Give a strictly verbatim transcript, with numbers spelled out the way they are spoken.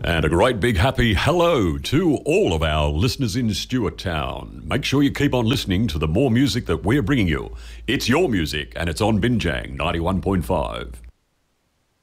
And a great big happy hello to all of our listeners in Stewart Town. Make sure you keep on listening to the more music that we're bringing you. It's your music and it's on Binjang ninety-one point five.